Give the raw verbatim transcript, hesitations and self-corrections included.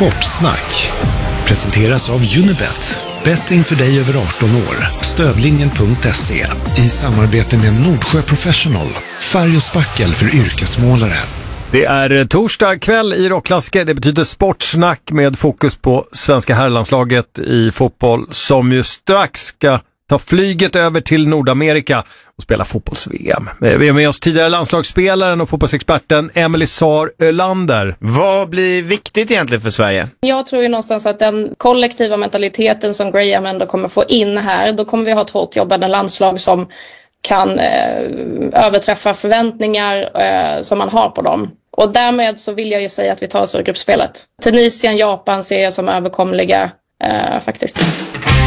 Sportsnack presenteras av Unibet. Betting för dig över arton år. Stödlinjen punkt se i samarbete med Nordsjö Professional. Färg och spackel för yrkesmålare. Det är torsdag kväll i Rockklassiker. Det betyder sportsnack med fokus på svenska herrlandslaget i fotboll som ju strax ska ta flyget över till Nordamerika och spela fotbolls-V M. Vi är med oss tidigare landslagsspelaren och fotbollsexperten Emelie Saar Ölander. Vad blir viktigt egentligen för Sverige? Jag tror ju någonstans att den kollektiva mentaliteten som Graham ändå kommer få in här, då kommer vi ha ett hårt jobbande landslag som kan eh, överträffa förväntningar eh, som man har på dem. Och därmed så vill jag ju säga att vi tar oss ur gruppspelet. Tunisien, Japan ser jag som överkomliga eh, faktiskt.